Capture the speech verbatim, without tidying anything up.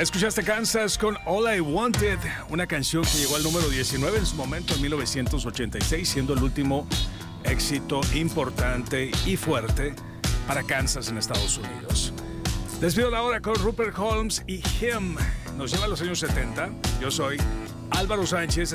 Escuchaste Kansas con All I Wanted, una canción que llegó al número diecinueve en su momento en mil novecientos ochenta y seis, siendo el último éxito importante y fuerte para Kansas en Estados Unidos. Despido la hora con Rupert Holmes y Him. Nos lleva a los años setenta. Yo soy Álvaro Sánchez.